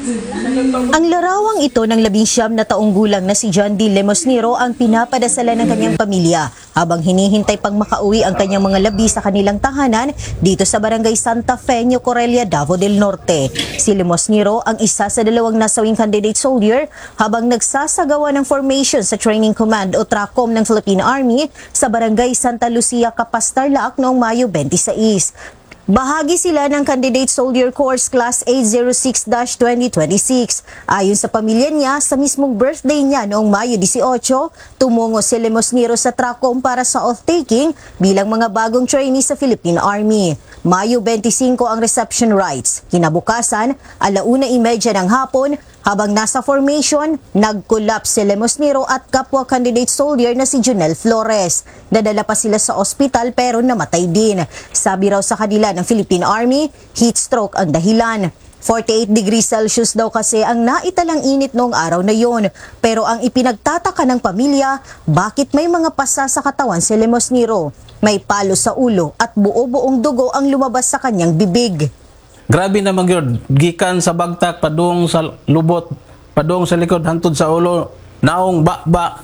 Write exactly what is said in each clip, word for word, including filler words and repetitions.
Ang larawang ito ng labing siyam na taong gulang na si John D. Lemosnero ang pinapadasala ng kanyang pamilya habang hinihintay pang makauwi ang kanyang mga labi sa kanilang tahanan dito sa Barangay Santa Fe, Corelia, Davao del Norte. Si Lemosnero ang isa sa dalawang nasawing candidate soldier habang nagsasagawa ng formation sa Training Command o TRACOM ng Philippine Army sa Barangay Santa Lucia, Capas, Tarlac noong Mayo twenty-sais. Bahagi sila ng Candidate Soldier Course Class eight oh six dash twenty twenty-six. Ayon sa pamilya niya, sa mismong birthday niya noong Mayo eighteen, tumungo si Lemosnero sa TRACOM para sa oath-taking bilang mga bagong trainee sa Philippine Army. Mayo twenty-five ang reception rites. Kinabukasan, alauna imedya ng hapon, habang nasa formation, nag-collapse si Lemosnero at kapwa candidate soldier na si Junel Flores. Dadala pa sila sa ospital pero namatay din. Sabi raw sa kanila ng Philippine Army, heat stroke ang dahilan. forty-eight degrees Celsius daw kasi ang naitalang init noong araw na yon. Pero ang ipinagtataka ng pamilya, bakit may mga pasa sa katawan si Lemosnero? May palo sa ulo at buo-buong dugo ang lumabas sa kanyang bibig. Grabe naman yun, gikan sa bagtak, padung sa lubot, padung sa likod, hantod sa ulo, naong ba-ba.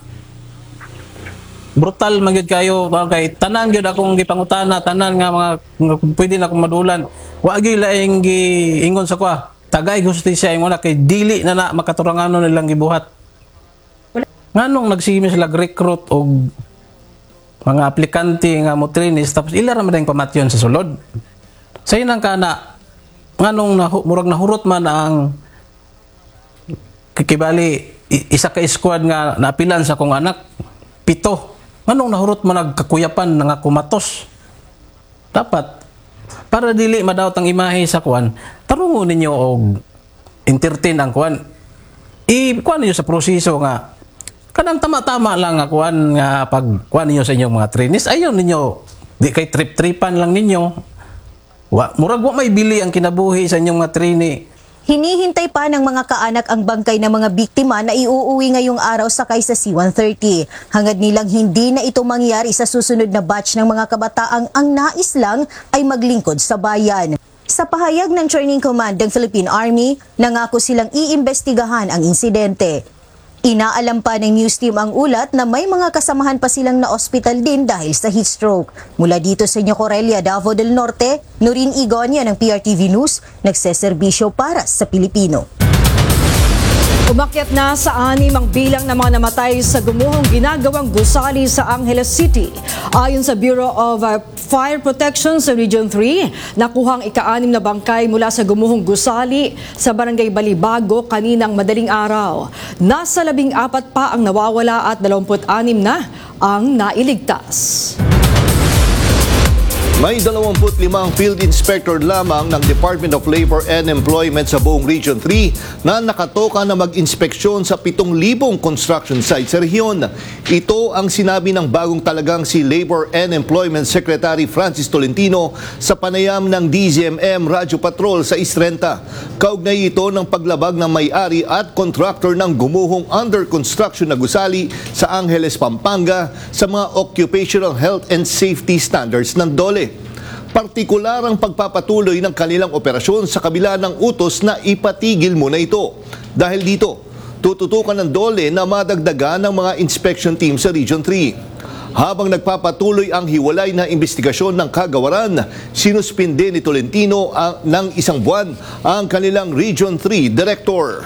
Brutal man gyud kayo, kay tanan gyud akong gipangutana, tanan nga mga, mga pwede na akong madulan. Wa gyud laing giingon sa kwa, tagay hustisya ingon na kay dili na na makaturanganon nilang gibuhat. Nganong nagsimi sila recruit og mga aplikante nga mo trainees tapos ila ra man pamatyon sa sulod. Sa inang kana nganong na, murag nahurot man ang kikibali isa ka squad nga naapilan sa kong anak, pito. Nganong nahurot man nagkakuyapan nga kumatos. Dapat para dili madawat ang imahe sa kuan, tarungon ninyo og entertain ang kuan. I kuan niyo sa proseso nga kanang tama-tama lang nga kuan nga pag kuan niyo sa inyong mga trainees, ayon ninyo di kay trip-tripan lang ninyo. Wa, murag wa may bili ang kinabuhi sa inyong mga trainee. Hinihintay pa ng mga kaanak ang bangkay ng mga biktima na iuuwi ngayong araw sakay sa C one thirty. Hangad nilang hindi na ito mangyari sa susunod na batch ng mga kabataang ang nais lang ay maglingkod sa bayan. Sa pahayag ng Training Command ng Philippine Army, nangako silang iimbestigahan ang insidente. Inaalam pa ng news team ang ulat na may mga kasamahan pa silang na-ospital din dahil sa heat stroke. Mula dito sa Corelia, Davao del Norte, Nurin Igonia ng P R T V News, nagseserbisyo para sa Pilipino. Umakyat na sa anim ang bilang ng mga namatay sa gumuhong ginagawang gusali sa Angeles City. Ayon sa Bureau of Fire Protection sa Region three, nakuhang ika-anim na bangkay mula sa gumuhong gusali sa Barangay Balibago kaninang madaling araw. Nasa labing apat pa ang nawawala at dalawamput anim na ang nailigtas. May dalawampu't limang field inspector lamang ng Department of Labor and Employment sa buong Region three na nakatoka na mag-inspeksyon sa pitong libong construction sites sa rehiyon. Ito ang sinabi ng bagong talagang si Labor and Employment Secretary Francis Tolentino sa panayam ng D Z M M Radyo Patrol sa Istrenta. Kaugnay ito ng paglabag ng may-ari at contractor ng gumuhong under construction na gusali sa Angeles, Pampanga sa mga occupational health and safety standards ng DOLE. Partikular ang pagpapatuloy ng kanilang operasyon sa kabila ng utos na ipatigil muna ito. Dahil dito, tututukan ng DOLE na madagdagan ng mga inspection team sa Region three. Habang nagpapatuloy ang hiwalay na investigasyon ng kagawaran, sinuspinde ni Tolentino ang, ng isang buwan ang kanilang Region three Director.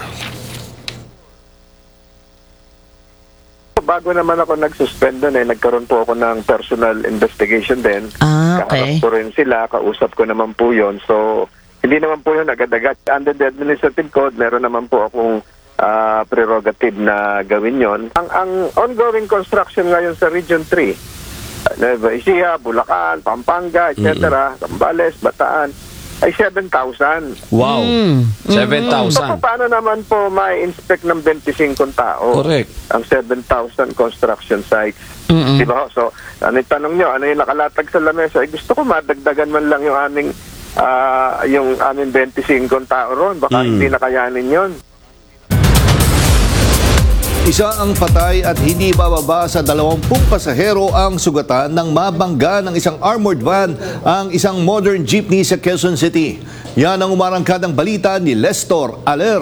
Bago naman ako nag-suspend doon eh, nagkaroon po ako ng personal investigation din. Ah, okay. Kaharap ko rin sila, kausap ko naman po yun. So, hindi naman po yun agad-agad. Under the administrative code, meron naman po akong uh, prerogative na gawin yon. Ang, ang ongoing construction ngayon sa Region three, Nueva Ecija, Bulacan, Pampanga, et cetera, mm-hmm. Zambales, Bataan, ay seven thousand. Wow. Mm. seven thousand. So, paano naman po ma-inspect ng twenty-five tao? Correct. Ang seven thousand construction sites. Mm-mm. Diba? So, ano yung tanong nyo? Ano yung nakalatag sa lamesa? Ay, gusto ko madagdagan man lang yung aming uh, yung aming twenty-five tao ron. Baka mm. hindi nakayanin yon. Isa ang patay at hindi bababa sa dalawampung pasahero ang sugatan ng mabangga ng isang armored van ang isang modern jeepney sa Quezon City. Yan ang umarangkadang balita ni Lestor Aler.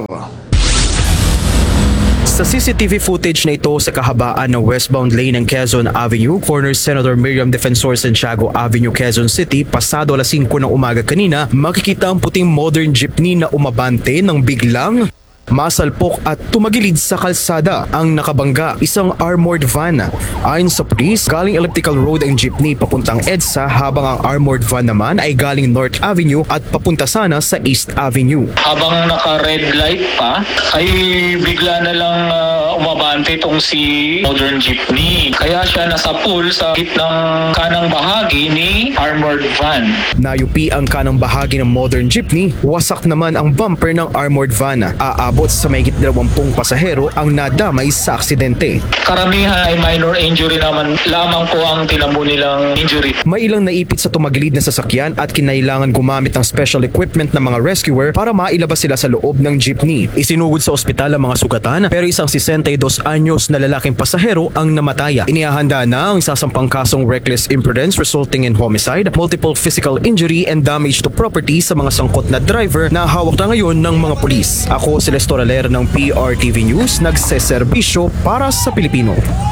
Sa C C T V footage na ito sa kahabaan ng westbound lane ng Quezon Avenue, corner Senator Miriam Defensor Santiago Avenue, Quezon City, pasado alas singko ng umaga kanina, makikita ang puting modern jeepney na umabante ng biglang masalpok at tumagilid sa kalsada. Ang nakabangga, isang armored van. Ayon sa police, galing Elliptical Road ang jeepney papuntang EDSA, habang ang armored van naman ay galing North Avenue at papunta sana sa East Avenue. Habang naka-red light pa, ay bigla na lang uh, umabante itong si modern jeepney. Kaya siya nasa pool sa gitnang kanang bahagi ni armored van. Nayupi ang kanang bahagi ng modern jeepney, wasak naman ang bumper ng armored van. Aabot sa mahigit dalawampung pasahero ang nadamay sa aksidente. Karamihan ay minor injury naman, lamang po ang tinamo nilang injury. May ilang naipit sa tumagilid na sasakyan at kinailangan gumamit ng special equipment ng mga rescuer para mailabas sila sa loob ng jeepney. Isinugod sa ospital ang mga sugatan, pero isang sesentadós anyos na lalaking pasahero ang namataya. Inihahanda na ang sasampang kasong reckless imprudence resulting in homicide, multiple physical injury and damage to property sa mga sangkot na driver na hawak na ngayon ng mga pulis. Ako si Lestor Aler ng P R T V News, nagseserbisyo para sa Pilipino.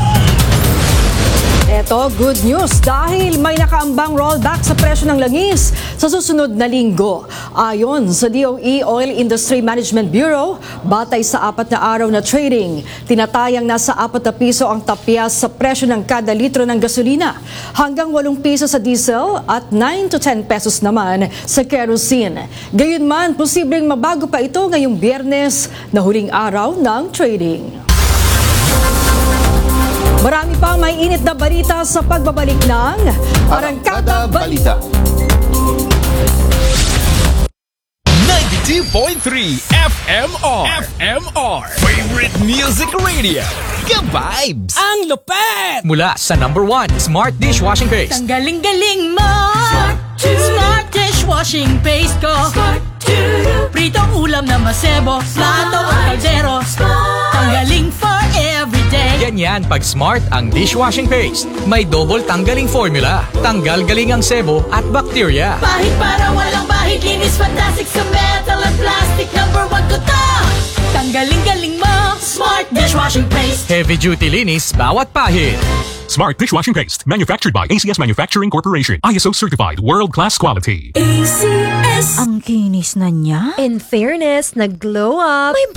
Eto, good news dahil may nakaambang rollback sa presyo ng langis sa susunod na linggo. Ayon sa D O E Oil Industry Management Bureau, batay sa apat na araw na trading, tinatayang nasa apat na piso ang tapyas sa presyo ng kada litro ng gasolina, hanggang walong piso sa diesel at nine to ten pesos naman sa kerosene. Gayunman, posibleng mabago pa ito ngayong Biyernes na huling araw ng trading. Marami pang may init na balita sa pagbabalik ng Arangkada Balita. ninety-two point three F M R. F M R. Favorite Music Radio. Ka-vibes. Ang lupet! Mula sa number one, Smart Dishwashing Paste. Ang galing-galing mo! Smart, Smart dishwashing paste ko. Smart pritong ulam na masebo. Plato o kaldero. Tanggaling for everyday. Ganyan pag Smart ang dishwashing paste. May double tanggaling formula. Tanggal galing ang sebo at bakterya. Bahid para walang bahid. Linis fantastic sa metal at plastic. Number one ko to. Tanggaling-galing mo. Smart dishwashing paste. Heavy duty linis bawat pahid. Smart Dishwashing Paste, manufactured by A C S Manufacturing Corporation. I S O certified, world-class quality. A C S. Ang kinis na niya. In fairness, nag-glow up. May